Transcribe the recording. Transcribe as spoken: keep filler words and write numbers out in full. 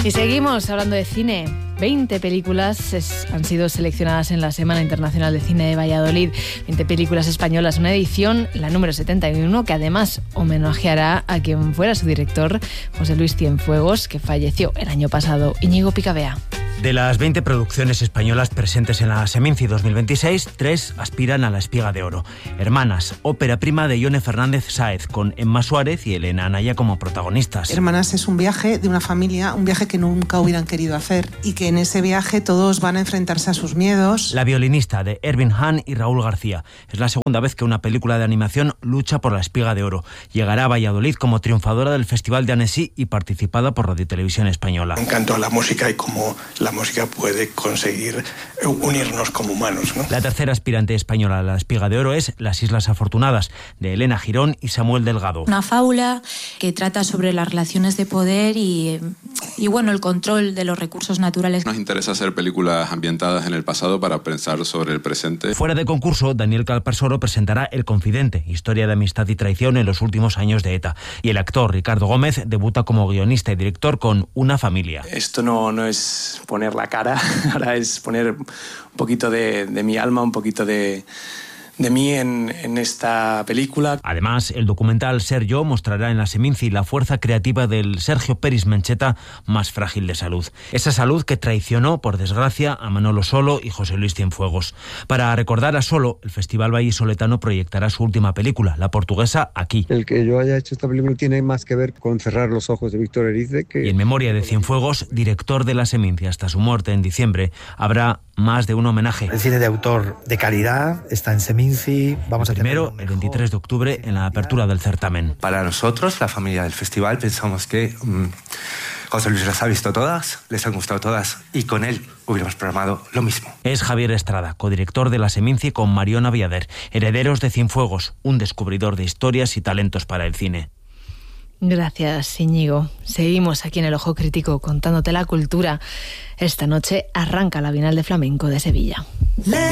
Y seguimos hablando de cine. veinte películas es, han sido seleccionadas en la Semana Internacional de Cine de Valladolid. veinte películas españolas, una edición, la número setenta y uno, que además homenajeará a quien fuera su director, José Luis Cienfuegos, que falleció el año pasado. Íñigo Picabea. De las veinte producciones españolas presentes en la Seminci dos mil veintiséis, tres aspiran a la Espiga de Oro. Hermanas, ópera prima de Ione Fernández Sáez, con Emma Suárez y Elena Anaya como protagonistas. Hermanas es un viaje de una familia, un viaje que nunca hubieran querido hacer, y que en ese viaje todos van a enfrentarse a sus miedos. La violinista, de Erwin Hahn y Raúl García. Es la segunda vez que una película de animación lucha por la Espiga de Oro. Llegará a Valladolid como triunfadora del Festival de Annecy y participada por Radio Televisión Española. Me encantó la música y cómo la música puede conseguir unirnos como humanos, ¿no? La tercera aspirante española a la Espiga de Oro es Las Islas Afortunadas, de Elena Girón y Samuel Delgado. Una fábula que trata sobre las relaciones de poder y, y bueno, el control de los recursos naturales. Nos interesa hacer películas ambientadas en el pasado para pensar sobre el presente. Fuera de concurso, Daniel Calparsoro presentará El Confidente, historia de amistad y traición en los últimos años de ETA. Y el actor Ricardo Gómez debuta como guionista y director con Una familia. Esto no, no es poner la cara, ahora es poner un poquito de, de mi alma, un poquito de, de mí en, en esta película. Además, el documental Ser Yo mostrará en la Seminci la fuerza creativa del Sergio Peris Mencheta, más frágil de salud. Esa salud que traicionó, por desgracia, a Manolo Solo y José Luis Cienfuegos. Para recordar a Solo, el Festival Vallisoletano proyectará su última película, la portuguesa Aquí. El que yo haya hecho esta película tiene más que ver con Cerrar los ojos de Víctor Erice que... Y en memoria de Cienfuegos, director de la Seminci hasta su muerte en diciembre, habrá más de un homenaje. El cine de autor de calidad está en Seminci. Vamos a Primero, el veintitrés de octubre, en la apertura del certamen. Para nosotros, la familia del festival, pensamos que mmm, José Luis las ha visto todas, les han gustado todas, y con él hubiéramos programado lo mismo. Es Javier Estrada, codirector de la Seminci con Mariona Viader, herederos de Cienfuegos, un descubridor de historias y talentos para el cine. Gracias, Íñigo. Seguimos aquí en El Ojo Crítico contándote la cultura. Esta noche arranca la Bienal de Flamenco de Sevilla.